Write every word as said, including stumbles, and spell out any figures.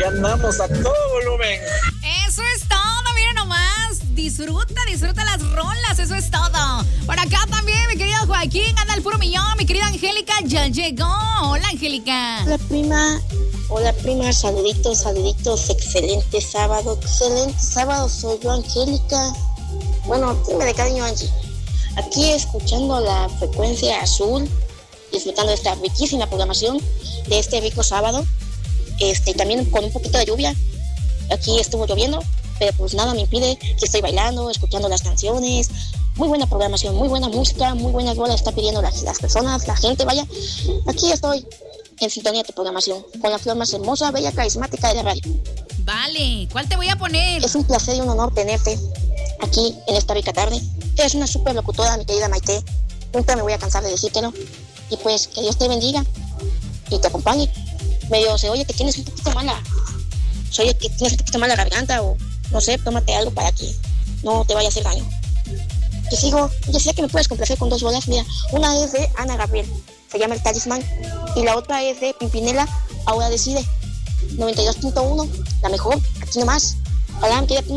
andamos a todo volumen. Eso es todo, miren nomás. Disfruta, disfruta las rolas, eso es todo. Por acá también, mi querido Joaquín, anda al puro millón. Mi querida Angélica ya llegó. Hola, Angélica. Hola, prima. Hola, prima. Saluditos, saluditos. Excelente sábado. Excelente sábado. Soy yo, Angélica. Bueno, dime de cariño, Angie. Aquí escuchando la frecuencia azul, disfrutando de esta riquísima programación de este rico sábado. Este, también con un poquito de lluvia. Aquí estuvo lloviendo, pero pues nada me impide que estoy bailando, escuchando las canciones. Muy buena programación, muy buena música, muy buena rola está pidiendo las, las personas, la gente, vaya. Aquí estoy en sintonía de tu programación, con la flor más hermosa, bella, carismática de la radio. Vale, ¿cuál te voy a poner? Es un placer y un honor tenerte aquí en esta rica tarde. Eres una súper locutora, mi querida Maite. Nunca me voy a cansar de decírtelo. Y pues que Dios te bendiga y te acompañe. Medio se oye que tienes un poquito mala, se oye que tienes un poquito mala garganta o no sé, tómate algo para que no te vaya a hacer daño. Te sigo, ya sé que me puedes complacer con dos bolas. Mira, una es de Ana Gabriel, se llama El Talismán, y la otra es de Pimpinela, Ahora Decide, noventa y dos punto uno, la mejor, aquí nomás. Hola, mi querida